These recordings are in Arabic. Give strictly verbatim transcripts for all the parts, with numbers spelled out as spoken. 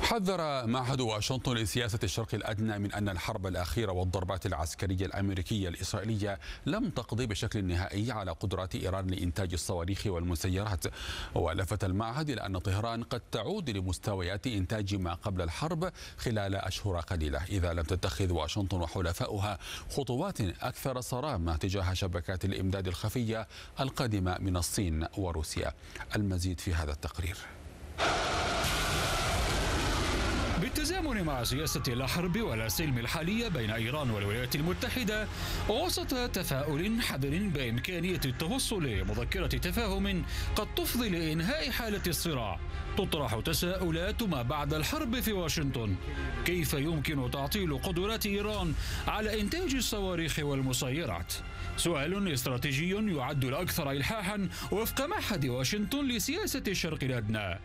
حذر معهد واشنطن لسياسة الشرق الأدنى من أن الحرب الأخيرة والضربات العسكرية الأمريكية الإسرائيلية لم تقضي بشكل نهائي على قدرات إيران لإنتاج الصواريخ والمسيرات. ولفت المعهد إلى أن طهران قد تعود لمستويات إنتاج ما قبل الحرب خلال أشهر قليلة إذا لم تتخذ واشنطن وحلفاؤها خطوات أكثر صرامة تجاه شبكات الإمداد الخفية القادمة من الصين وروسيا. المزيد في هذا التقرير. بالتزامن مع سياسة لا حرب ولا سلم الحالية بين إيران والولايات المتحدة، ووسط تفاؤل حذر بإمكانية التوصل لمذكرة تفاهم قد تفضي لإنهاء حالة الصراع، تطرح تساؤلات ما بعد الحرب في واشنطن. كيف يمكن تعطيل قدرات إيران على إنتاج الصواريخ والمسيرات؟ سؤال استراتيجي يعد الأكثر إلحاحا وفق معهد واشنطن لسياسة الشرق الأدنى.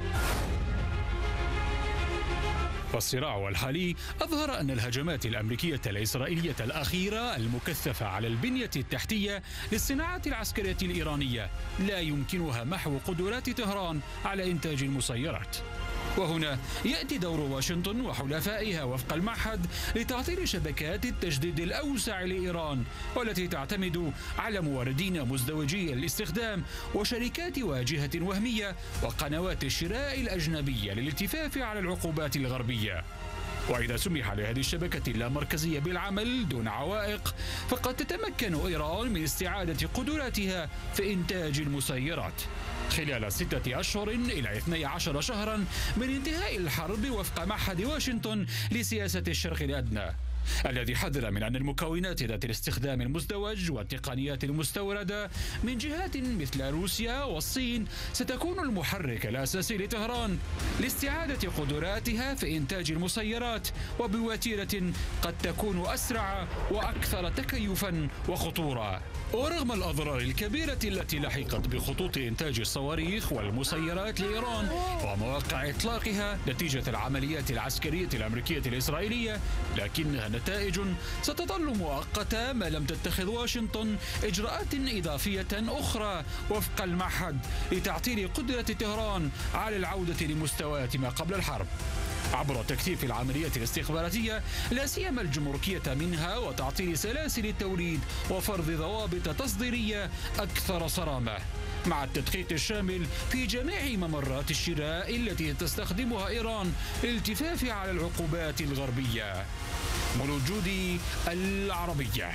والصراع الحالي أظهر أن الهجمات الأمريكية الإسرائيلية الأخيرة المكثفة على البنية التحتية للصناعة العسكرية الإيرانية لا يمكنها محو قدرات طهران على إنتاج المسيرات. وهنا يأتي دور واشنطن وحلفائها وفق المعهد لتعطيل شبكات التجديد الأوسع لإيران، والتي تعتمد على موردين مزدوجي الاستخدام وشركات واجهة وهمية وقنوات الشراء الأجنبية للالتفاف على العقوبات الغربية. وإذا سمح لهذه الشبكة اللامركزية بالعمل دون عوائق، فقد تتمكن إيران من استعادة قدراتها في إنتاج المسيرات خلال ستة أشهر إلى اثني عشر شهرا من انتهاء الحرب وفق معهد واشنطن لسياسة الشرق الأدنى، الذي حذر من أن المكونات ذات الاستخدام المزدوج والتقنيات المستوردة من جهات مثل روسيا والصين ستكون المحرك الأساسي لطهران لاستعادة قدراتها في إنتاج المسيرات وبوتيرة قد تكون أسرع وأكثر تكيفا وخطورة. ورغم الأضرار الكبيرة التي لحقت بخطوط إنتاج الصواريخ والمسيرات لإيران ومواقع إطلاقها نتيجة العمليات العسكرية الأمريكية الإسرائيلية، لكنها نتائج ستظل مؤقتة ما لم تتخذ واشنطن إجراءات إضافية أخرى وفق المعهد لتعطيل قدرة طهران على العودة لمستويات ما قبل الحرب عبر تكثيف العمليات الاستخباراتية لا سيما الجمركية منها، وتعطيل سلاسل التوريد وفرض ضوابط تصديرية أكثر صرامة، مع التدقيق الشامل في جميع ممرات الشراء التي تستخدمها إيران للالتفاف على العقوبات الغربية. مولود جودي، العربية.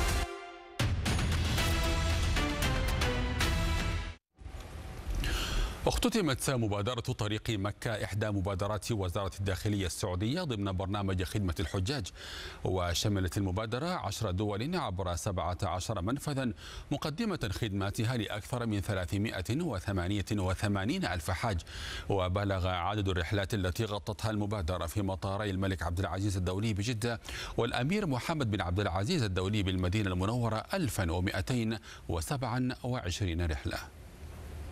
اختتمت مبادرة طريق مكة إحدى مبادرات وزارة الداخلية السعودية ضمن برنامج خدمة الحجاج، وشملت المبادرة عشر دول عبر سبعة عشر منفذا مقدمة خدماتها لأكثر من ثلاثمائة وثمانية وثمانين ألف حاج. وبلغ عدد الرحلات التي غطتها المبادرة في مطاري الملك عبد العزيز الدولي بجدة والأمير محمد بن عبد العزيز الدولي بالمدينة المنورة ألفا ومئتين وسبعة وعشرين رحلة.